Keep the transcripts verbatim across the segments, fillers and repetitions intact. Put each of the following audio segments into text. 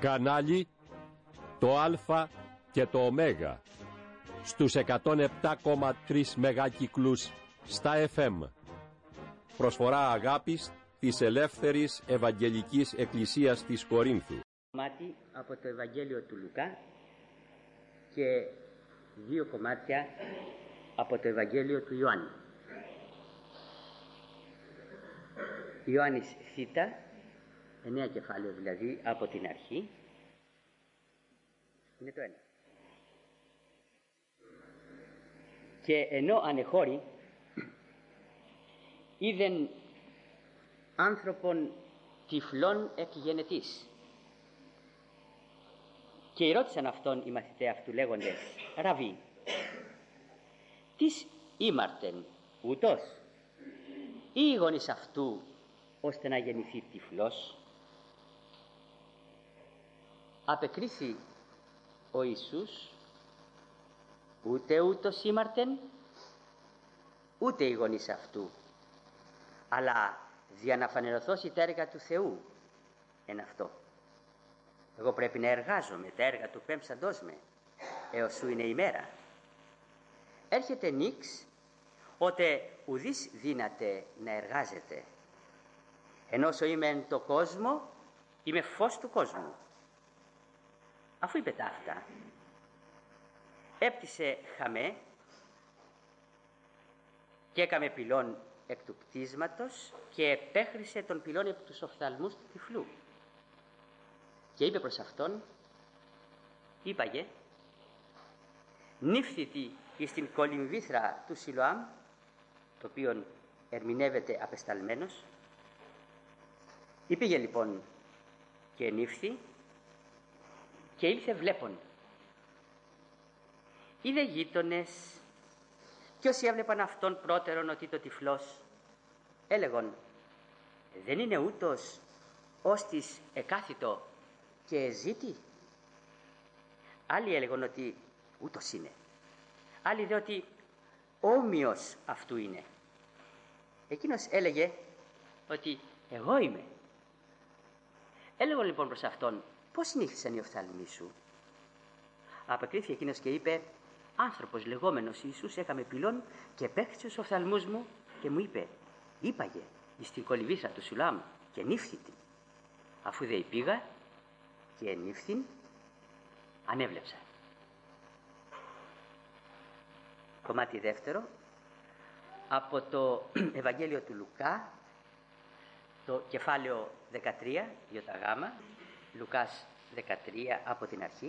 Κανάλι το Α και το Ω στους εκατόν επτά κόμμα τρία μεγάκυκλους στα εφ εμ. Προσφορά αγάπης της Ελεύθερης Ευαγγελικής Εκκλησίας της Κορίνθου. Κομμάτι από το Ευαγγέλιο του Λουκά και δύο κομμάτια από το Ευαγγέλιο του Ιωάννη. Ιωάννης Θ, εννέα κεφάλαιο δηλαδή από την αρχή, είναι το ένα. Και ενώ ανεχώρη είδεν άνθρωπον τυφλών εκ γενετής, και ρώτησαν αυτόν οι μαθηταί αυτού λέγοντες, Ραβί, τις ήμαρτεν ούτως ή οι γονείς αυτού ώστε να γεννηθεί τυφλός? Απεκρίθη ο Ιησούς, ούτε ούτως ήμαρτεν ούτε οι γονείς αυτού, αλλά δια να φανερωθώσει τα έργα του Θεού εν αυτό. Εγώ πρέπει να εργάζομαι τα έργα του πέμψαντός με, έως σου είναι η μέρα. Έρχεται νύξ, ότε ουδείς δύναται να εργάζεται. Ενώ όσο είμαι εν το κόσμο, είμαι φως του κόσμου. Αφού είπε τα αυτά, έπτυσε χαμέ και έκαμε πυλών εκ του κτίσματος και επέχρισε τον πυλών επί τους οφθαλμούς του τυφλού. Και είπε προς αυτόν, είπαγε, νύφθητη εις την κολυμβήθρα του Σιλοάμ, το οποίον ερμηνεύεται απεσταλμένος. Υπήγε λοιπόν και νύφθη και ήλθε βλέπον. Είδε γείτονες και όσοι έβλεπαν αυτόν πρώτερον ότι το τυφλός, έλεγον, δεν είναι ούτως ώστις εκάθητο και ζήτη? Άλλοι έλεγαν ότι ούτως είναι. Άλλοι δε ότι όμοιος αυτού είναι. Εκείνος έλεγε ότι εγώ είμαι. Έλεγαν λοιπόν προς αυτόν, πώς νύχθησαν οι οφθαλμοί σου? Απεκρίθη εκείνος και είπε, άνθρωπος λεγόμενος Ιησούς έκαμε πυλών και επέχρισε τους οφθαλμούς μου και μου είπε, είπαγε εις την κολυμβήθρα του Σιλοάμ και νύφθητη. Αφού δε πήγα και ενύφθην, ανέβλεψα. Κομμάτι δεύτερο από το Ευαγγέλιο του Λουκά, το κεφάλαιο δεκατρία, ΙΓ, Λουκάς δεκατρία από την αρχή.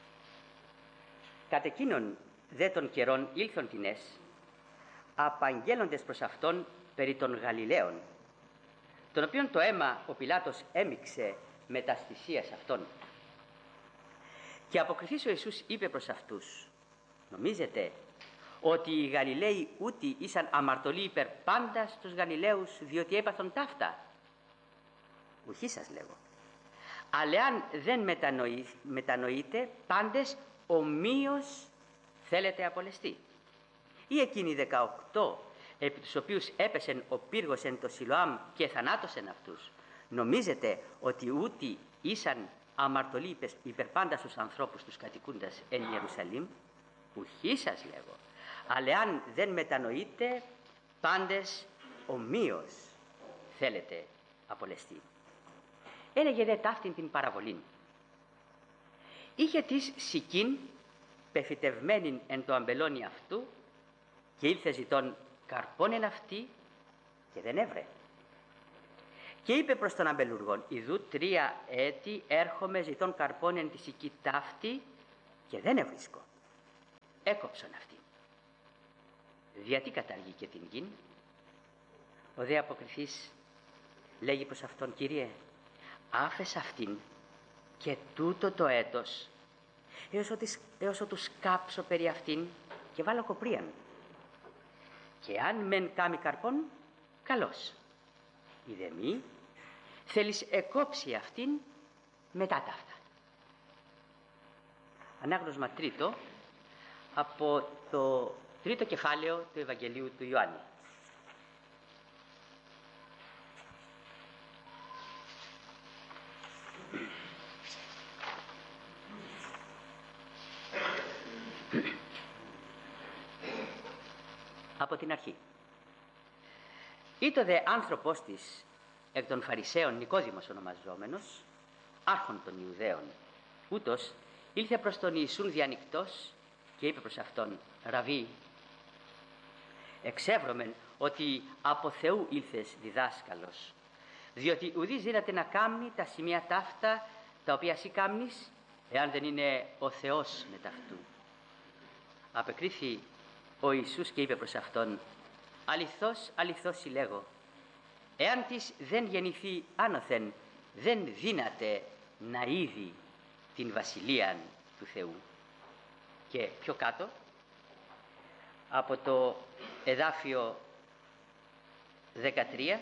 Κατ' εκείνον δε των καιρών ήλθον τινές, απαγγέλλοντες προς αυτόν περί των Γαλιλαίων, τον οποίον το αίμα ο Πιλάτος έμιξε μετας θυσίας αυτών. Και αποκριθής ο Ιησούς είπε προς αυτούς, νομίζετε ότι οι Γαλιλαίοι ούτι ήσαν αμαρτωλοί υπερ πάντα στους Γαλιλαίους διότι έπαθον ταύτα? Ουχή σας λέγω. Αλλά αν δεν μετανοεί, μετανοείτε πάντες ομοίως θέλετε απολεστεί. Ή εκείνοι δεκαοκτώ επί τους οποίους έπεσεν ο πύργος εν το Σιλοάμ και θανάτωσεν αυτούς, νομίζετε ότι ούτι ήσαν αμαρτωλοί υπερπάντα στους ανθρώπους τους κατοικούντας εν Ιερουσαλήμ? Ουχή σας λέγω. Αλλά αν δεν μετανοείτε πάντες ομοίως θέλετε απολεστεί. Έλεγε δε ταύτην την παραβολήν. Είχε της σικήν πεφυτευμένην εν το αμπελόνι αυτού και ήλθε ζητών καρπών εν αυτή και δεν έβρε. Και είπε προς τον αμπελουργόν, ιδού τρία έτη έρχομαι ζητών καρπών εν τη σική ταύτη και δεν ευρίσκω. Έκοψον αυτή. Γιατί καταργεί και την γην? Ο δε αποκριθής λέγει προς αυτόν, Κύριε, άφες αυτήν και τούτο το έτος έως ότι, έως ότι σκάψω περί αυτήν και βάλω κοπρίαν. Και αν μεν κάμει καρπών, καλώς. Ή δε μη, θέλεις εκόψει αυτήν μετά τα αυτά. Ανάγνωσμα τρίτο από το τρίτο κεφάλαιο του Ευαγγελίου του Ιωάννη. από την αρχή. Ήτο δε άνθρωπος της εκ των Φαρισαίων Νικόδημος ονομαζόμενος, άρχον των Ιουδαίων, ούτως ήλθε προς τον Ιησούν διανυκτός και είπε προς αυτόν: Ραβί, εξεύρωμεν ότι από Θεού ήλθες διδάσκαλος, διότι ουδείς δύναται να κάμνει τα σημεία ταύτα τα οποία εσύ κάμνεις, εάν δεν είναι ο Θεός με ταυτού. Απεκρίθη ο Ιησούς και είπε προς αυτόν: αληθώς, αληθώς συλλέγω, εάν της δεν γεννηθεί άνωθεν, δεν δύναται να είδει την βασιλεία του Θεού. Και πιο κάτω, από το εδάφιο δεκατρία,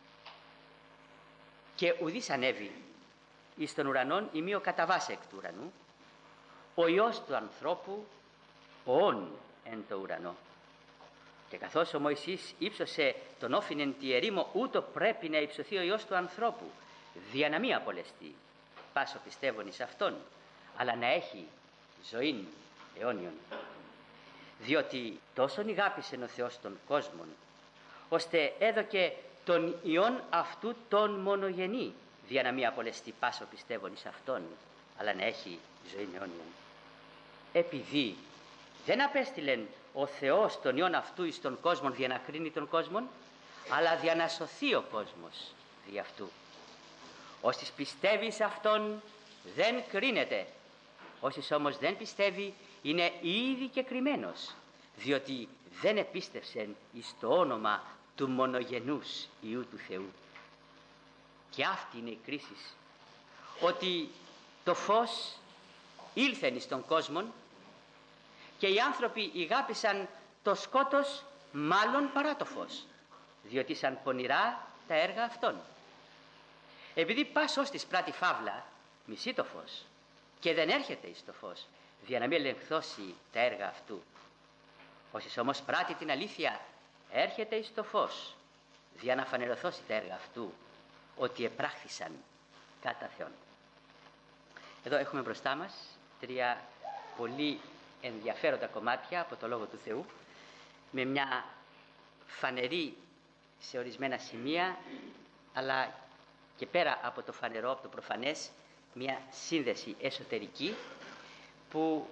και ουδής ανέβη εις τον ουρανόν ημίω κατά βάση εκ του ουρανού, ο Υιός του ανθρώπου οών εν το ουρανό. Και καθώς ο Μωυσής ύψωσε τον όφινεν τη ερήμο, ούτω πρέπει να υψωθεί ο Υιός του ανθρώπου, δια να μη απολεστεί πάσο πιστεύων εις αυτόν, αλλά να έχει ζωήν αιώνιον. Διότι τόσον ηγάπησεν ο Θεός τον κόσμον, ώστε έδωκε τον Υιόν αυτού τον μονογενή, δια να μη απολεστεί πάσο πιστεύων εις αυτόν, αλλά να έχει ζωήν αιώνιον. Επειδή δεν απέστειλεν ο Θεός τον Υιόν αυτού εις τον κόσμον δια να κρίνει τον κόσμον, αλλά δια να σωθεί ο κόσμος δι' αυτού. Όσοι πιστεύει σε αυτόν δεν κρίνεται, όσοι όμως δεν πιστεύει είναι ήδη και κρυμμένος, διότι δεν επίστευσεν εις το όνομα του μονογενούς Υιού του Θεού. Και αυτή είναι η κρίση, ότι το φως ήλθεν εις τον κόσμο και οι άνθρωποι ηγάπησαν το σκότος μάλλον παρά το φως, διότι σαν πονηρά τα έργα αυτών. Επειδή πας ως της πράτη φαύλα, μισεί το φως και δεν έρχεται εις το φως, δια να μην ελεγχθώσει τα έργα αυτού. Όσοι όμως πράττει την αλήθεια, έρχεται εις το φως, δια να φανερωθώσει τα έργα αυτού, ότι επράχθησαν κατά Θεόν. Εδώ έχουμε μπροστά μας τρία πολύ ενδιαφέροντα κομμάτια από το Λόγο του Θεού, με μια φανερή σε ορισμένα σημεία, αλλά και πέρα από το φανερό, από το προφανές, μια σύνδεση εσωτερική, που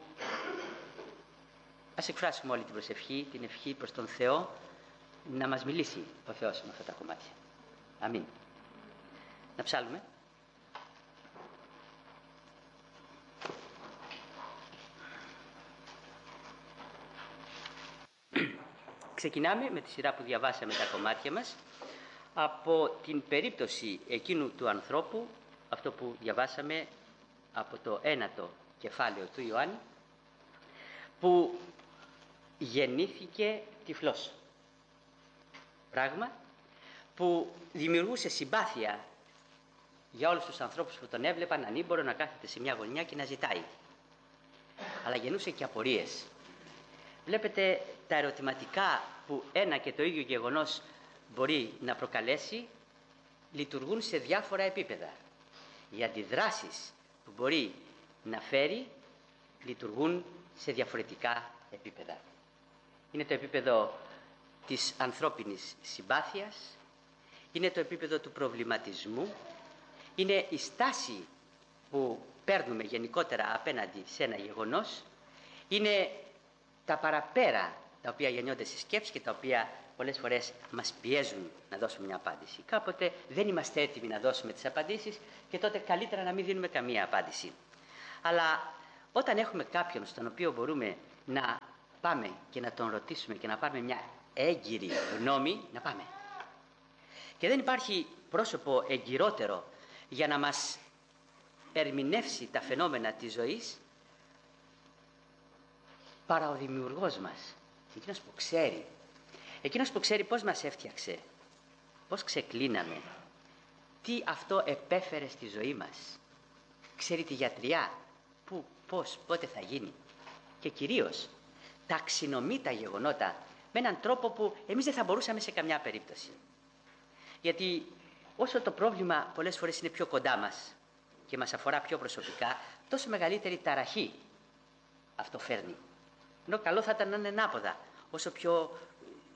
ας εκφράσουμε όλη την προσευχή, την ευχή προς τον Θεό, να μας μιλήσει ο Θεός με αυτά τα κομμάτια. Αμήν. Να ψάλουμε. Ξεκινάμε με τη σειρά που διαβάσαμε τα κομμάτια μας από την περίπτωση εκείνου του ανθρώπου, αυτό που διαβάσαμε από το ένατο κεφάλαιο του Ιωάννη, που γεννήθηκε τυφλός. Πράγμα που δημιουργούσε συμπάθεια για όλους τους ανθρώπους που τον έβλεπαν ανήμπορο να κάθεται σε μια γωνιά και να ζητάει. Αλλά γεννούσε και απορίες. Βλέπετε τα ερωτηματικά που ένα και το ίδιο γεγονός μπορεί να προκαλέσει, λειτουργούν σε διάφορα επίπεδα. Οι αντιδράσεις που μπορεί να φέρει λειτουργούν σε διαφορετικά επίπεδα. Είναι το επίπεδο της ανθρώπινης συμπάθειας, είναι το επίπεδο του προβληματισμού, είναι η στάση που παίρνουμε γενικότερα απέναντι σε ένα γεγονός, είναι τα παραπέρα τα οποία γεννιόνται στις σκέψεις και τα οποία πολλές φορές μας πιέζουν να δώσουμε μια απάντηση. Κάποτε δεν είμαστε έτοιμοι να δώσουμε τις απαντήσεις και τότε καλύτερα να μην δίνουμε καμία απάντηση. Αλλά όταν έχουμε κάποιον στον οποίο μπορούμε να πάμε και να τον ρωτήσουμε και να πάρουμε μια έγκυρη γνώμη, να πάμε. Και δεν υπάρχει πρόσωπο εγκυρότερο για να μας ερμηνεύσει τα φαινόμενα της ζωής παρά ο δημιουργός μας, εκείνος που ξέρει, εκείνος που ξέρει πώς μας έφτιαξε, πώς ξεκλίναμε, τι αυτό επέφερε στη ζωή μας, ξέρει τη γιατριά, πού, πώς, πότε θα γίνει και κυρίως ταξινομεί τα γεγονότα με έναν τρόπο που εμείς δεν θα μπορούσαμε σε καμιά περίπτωση. Γιατί όσο το πρόβλημα πολλές φορές είναι πιο κοντά μας και μας αφορά πιο προσωπικά, τόσο μεγαλύτερη ταραχή αυτό φέρνει. Ενώ καλό θα ήταν να είναι ανάποδα. Όσο πιο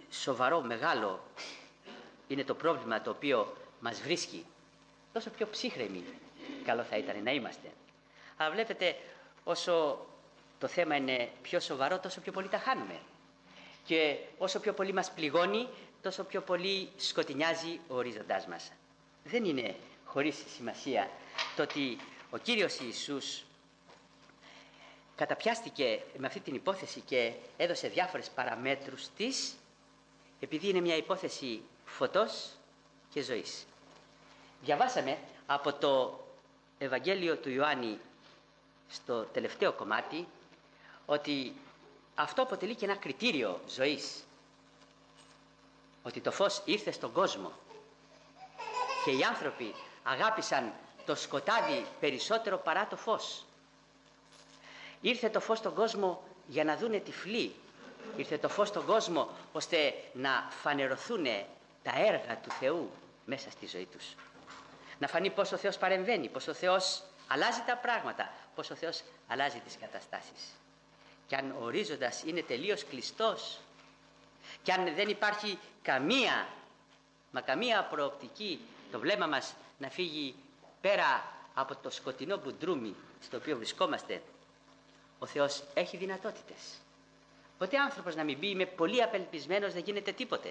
σοβαρό, μεγάλο είναι το πρόβλημα το οποίο μας βρίσκει, τόσο πιο ψύχρεμοι καλό θα ήταν να είμαστε. Αλλά βλέπετε, όσο το θέμα είναι πιο σοβαρό, τόσο πιο πολύ τα χάνουμε. Και όσο πιο πολύ μας πληγώνει, τόσο πιο πολύ σκοτεινιάζει ο ορίζοντάς μας. Δεν είναι χωρίς σημασία το ότι ο Κύριος Ιησούς καταπιάστηκε με αυτή την υπόθεση και έδωσε διάφορες παραμέτρους της, επειδή είναι μια υπόθεση φωτός και ζωής. Διαβάσαμε από το Ευαγγέλιο του Ιωάννη στο τελευταίο κομμάτι ότι αυτό αποτελεί και ένα κριτήριο ζωής. Ότι το φως ήρθε στον κόσμο και οι άνθρωποι αγάπησαν το σκοτάδι περισσότερο παρά το φως. Ήρθε το φως στον κόσμο για να δούνε τυφλοί. Ήρθε το φως στον κόσμο ώστε να φανερωθούν τα έργα του Θεού μέσα στη ζωή τους. Να φανεί πως ο Θεός παρεμβαίνει, πως ο Θεός αλλάζει τα πράγματα, πως ο Θεός αλλάζει τις καταστάσεις. Και αν ο ορίζοντας είναι τελείως κλειστός, και αν δεν υπάρχει καμία, μα καμία προοπτική το βλέμμα μας να φύγει πέρα από το σκοτεινό μπουντρούμι στο οποίο βρισκόμαστε, ο Θεός έχει δυνατότητες. Ποτέ άνθρωπος να μην πει είμαι πολύ απελπισμένος, δεν γίνεται τίποτε.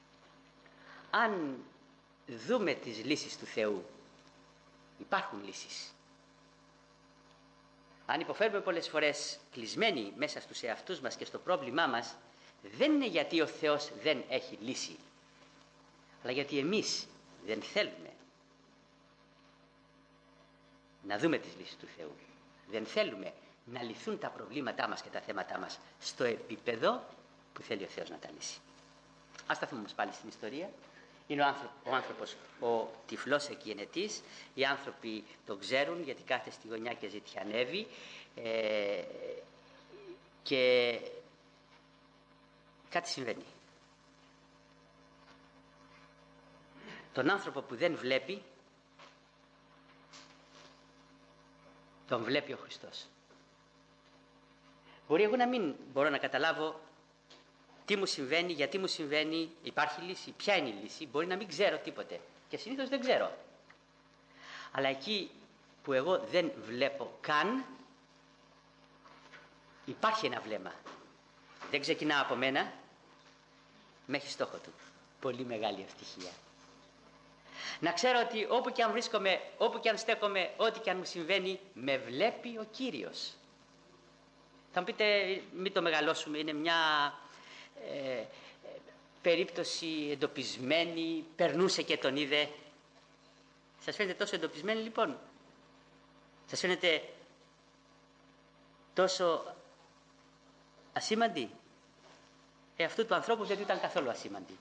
Αν δούμε τις λύσεις του Θεού, υπάρχουν λύσεις. Αν υποφέρουμε πολλές φορές κλεισμένοι μέσα στους εαυτούς μας και στο πρόβλημά μας, δεν είναι γιατί ο Θεός δεν έχει λύση, αλλά γιατί εμείς δεν θέλουμε να δούμε τις λύσεις του Θεού. Δεν θέλουμε να λυθούν τα προβλήματά μας και τα θέματά μας στο επίπεδο που θέλει ο Θεός να τα λύσει. Ας σταθούμε όμως πάλι στην ιστορία. Είναι ο, άνθρω, ο άνθρωπος ο τυφλός εκγενετής. Οι άνθρωποι το ξέρουν γιατί κάθε στη γωνιά και ζητιανεύει ε, και κάτι συμβαίνει. Τον άνθρωπο που δεν βλέπει, τον βλέπει ο Χριστός. Μπορεί εγώ να μην μπορώ να καταλάβω τι μου συμβαίνει, γιατί μου συμβαίνει, υπάρχει λύση, ποια είναι η λύση, μπορεί να μην ξέρω τίποτε και συνήθως δεν ξέρω. Αλλά εκεί που εγώ δεν βλέπω καν, υπάρχει ένα βλέμμα. Δεν ξεκινά από μένα, με έχει στόχο του. Πολύ μεγάλη ευτυχία. Να ξέρω ότι όπου και αν βρίσκομαι, όπου και αν στέκομαι, ό,τι και αν μου συμβαίνει, με βλέπει ο Κύριος. Θα μου πείτε, μην το μεγαλώσουμε, είναι μια ε, ε, περίπτωση εντοπισμένη, περνούσε και τον είδε. Σας φαίνεται τόσο εντοπισμένη λοιπόν? Σας φαίνεται τόσο ασήμαντη? Ε, αυτού του ανθρώπου δεν ήταν καθόλου ασήμαντη.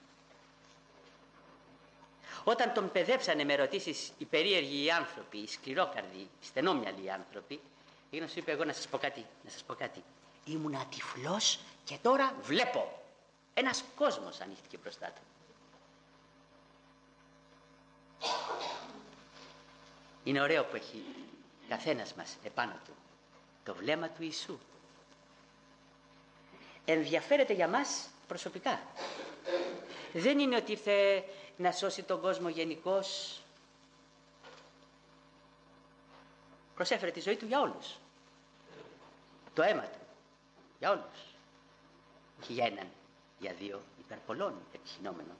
Όταν τον παιδέψανε με ερωτήσεις οι περίεργοι οι άνθρωποι, οι σκληρόκαρδοι, οι στενόμυαλοι οι άνθρωποι, εκείνος σου είπε, εγώ να σας πω κάτι, να σας πω κάτι. Ήμουνα τυφλός και τώρα βλέπω. Ένας κόσμος ανοίχτηκε μπροστά του. Είναι ωραίο που έχει καθένας μας επάνω του το βλέμμα του Ιησού. Ενδιαφέρεται για μας προσωπικά. Δεν είναι ότι ήρθε να σώσει τον κόσμο γενικώς. Προσέφερε τη ζωή του για όλους. Το αίμα του για όλους. Όχι για έναν, για δύο, υπέρ πολλών επιτυχηνόμενο.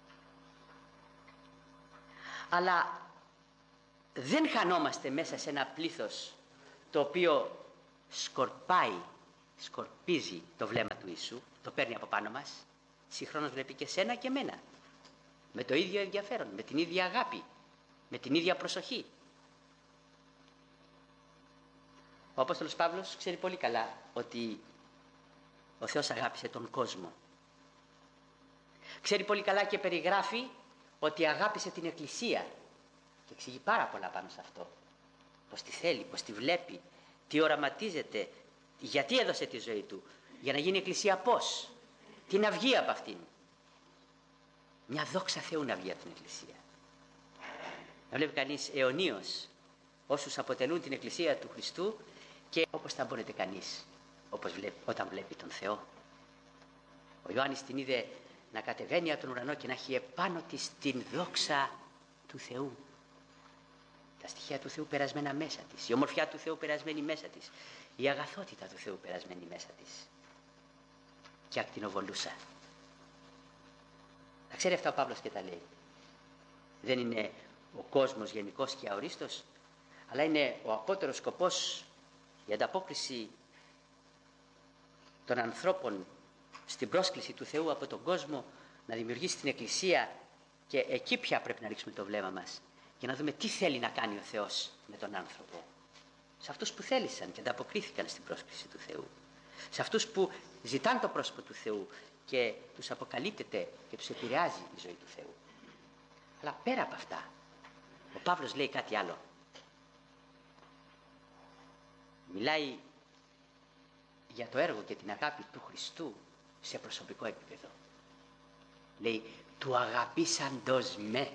Αλλά δεν χανόμαστε μέσα σε ένα πλήθος το οποίο σκορπάει, σκορπίζει το βλέμμα του Ιησού, το παίρνει από πάνω μας, συγχρόνως βλέπει και σένα και μένα, με το ίδιο ενδιαφέρον, με την ίδια αγάπη, με την ίδια προσοχή. Ο Απόστολος Παύλος ξέρει πολύ καλά ότι ο Θεός αγάπησε τον κόσμο. Ξέρει πολύ καλά και περιγράφει ότι αγάπησε την Εκκλησία και εξηγεί πάρα πολλά πάνω σε αυτό. Πώς τη θέλει, πώς τη βλέπει, τι οραματίζεται, γιατί έδωσε τη ζωή του, για να γίνει Εκκλησία πώς, τι να βγει από αυτήν. Μια δόξα Θεού να βγει από την Εκκλησία. Να βλέπει κανείς αιωνίως όσους αποτελούν την Εκκλησία του Χριστού και όπως θα μπορείτε κανείς όπως βλέπει, όταν βλέπει τον Θεό. Ο Ιωάννης την είδε να κατεβαίνει από τον ουρανό και να έχει επάνω της την δόξα του Θεού. Τα στοιχεία του Θεού περασμένα μέσα της, η ομορφιά του Θεού περασμένη μέσα της, η αγαθότητα του Θεού περασμένη μέσα της. Και ακτινοβολούσα. Τα ξέρει αυτά ο Παύλος και τα λέει. Δεν είναι ο κόσμος γενικός και αορίστος, αλλά είναι ο απότερος σκοπός, η ανταπόκριση των ανθρώπων στην πρόσκληση του Θεού από τον κόσμο να δημιουργήσει την Εκκλησία, και εκεί πια πρέπει να ρίξουμε το βλέμμα μας για να δούμε τι θέλει να κάνει ο Θεός με τον άνθρωπο. Σε αυτούς που θέλησαν και ανταποκρίθηκαν στην πρόσκληση του Θεού. Σε αυτούς που ζητάνε το πρόσωπο του Θεού και τους αποκαλύπτεται και τους επηρεάζει η ζωή του Θεού. Αλλά πέρα από αυτά, ο Παύλος λέει κάτι άλλο. Μιλάει για το έργο και την αγάπη του Χριστού σε προσωπικό επίπεδο. Λέει, του αγαπήσαντος με.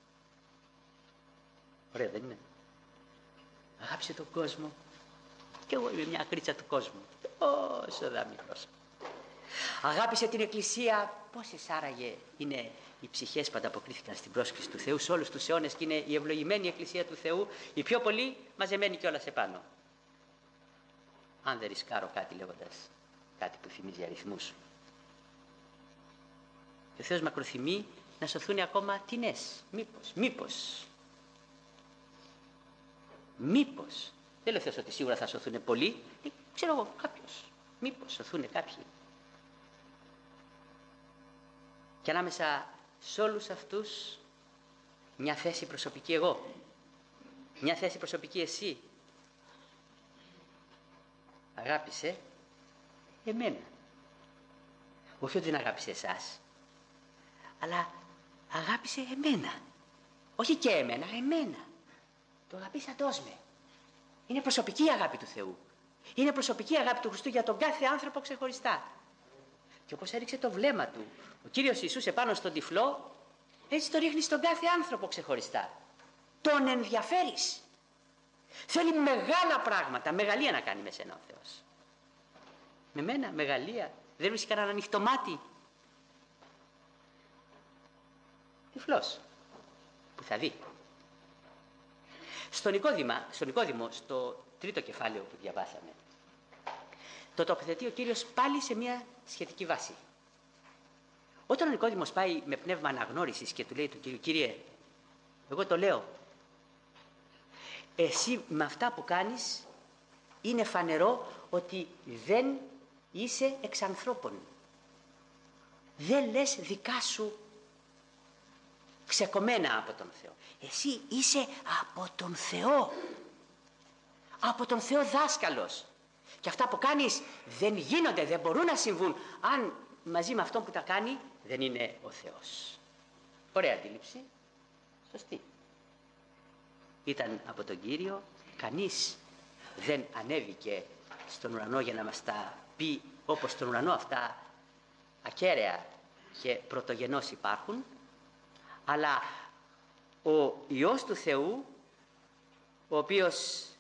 Ωραίο δεν είναι? Αγάπησε τον κόσμο. Και εγώ είμαι μια κρίτσα του κόσμου. Όσο δα μικρός. Αγάπησε την Εκκλησία. Πόσες άραγε είναι οι ψυχές που ανταποκρίθηκαν στην πρόσκληση του Θεού σε όλους τους αιώνες, και είναι η ευλογημένη Εκκλησία του Θεού, η πιο πολύ μαζεμένη κιόλας επάνω. Αν δεν ρισκάρω κάτι λέγοντας κάτι που θυμίζει αριθμούς. Και ο Θεός μακροθυμεί να σωθούν ακόμα τινές. Μήπως, μήπως. Μήπως. Δεν λέω Θεός ότι σίγουρα θα σωθούν πολλοί. Ε, ξέρω εγώ, κάποιος. Μήπως σωθούν κάποιοι. Και ανάμεσα σε όλους αυτούς μια θέση προσωπική εγώ. Μια θέση προσωπική εσύ. Αγάπησε εμένα. Όχι ότι δεν αγάπησε εσάς, αλλά αγάπησε εμένα. Όχι και εμένα, εμένα. Το αγαπήσαντός με. Είναι προσωπική η αγάπη του Θεού. Είναι προσωπική η αγάπη του Χριστού για τον κάθε άνθρωπο ξεχωριστά. Και όπως έριξε το βλέμμα του ο Κύριος Ιησούς επάνω στον τυφλό, έτσι το ρίχνει στον κάθε άνθρωπο ξεχωριστά. Τον ενδιαφέρεις. Θέλει μεγάλα πράγματα, μεγαλεία να κάνει με σένα ο Θεός. Με μένα μεγαλεία. Δεν βρίσκει κανένα ανοιχτό μάτι. Τυφλός. Που θα δει. Στον Νικόδημα, στον Νικόδημο, στο τρίτο κεφάλαιο που διαβάσαμε, το τοποθετεί ο Κύριος πάλι σε μια σχετική βάση. Όταν ο Νικόδημος πάει με πνεύμα αναγνώρισης και του λέει του Κύριου, Κύριε, εγώ το λέω, εσύ με αυτά που κάνεις είναι φανερό ότι δεν είσαι εξ ανθρώπων. Δεν λες δικά σου ξεκομμένα από τον Θεό. Εσύ είσαι από τον Θεό. Από τον Θεό δάσκαλος. Και αυτά που κάνεις δεν γίνονται, δεν μπορούν να συμβούν αν μαζί με αυτόν που τα κάνει δεν είναι ο Θεός. Ωραία αντίληψη. Σωστή. Ήταν από τον Κύριο, κανείς δεν ανέβηκε στον ουρανό για να μας τα πει όπως στον ουρανό αυτά ακέραια και πρωτογενώς υπάρχουν, αλλά ο Υιός του Θεού, ο οποίος